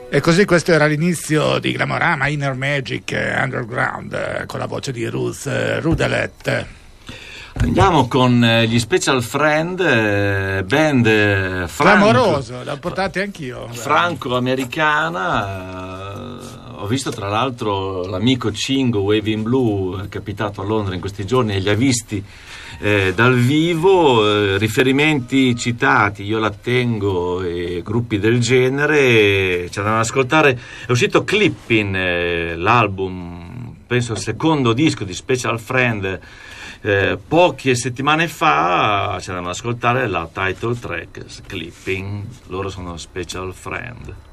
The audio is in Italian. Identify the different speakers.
Speaker 1: E così questo era l'inizio di Glamorama Inner Magic Underground con la voce di Ruth Rudelet.
Speaker 2: Andiamo con gli Special Friend, band
Speaker 1: clamoroso, l'ho portato anch'io.
Speaker 2: Franco-americana. Ho visto tra l'altro l'amico Cingo Waving Blue, è capitato a Londra in questi giorni e li ha visti dal vivo. Riferimenti citati, Io la tengo e gruppi del genere. Ci andavano ad ascoltare. È uscito Clipping, l'album, penso il secondo disco di Special Friend, poche settimane fa. Ci andavamo ad ascoltare la title track Clipping. Loro sono Special Friend.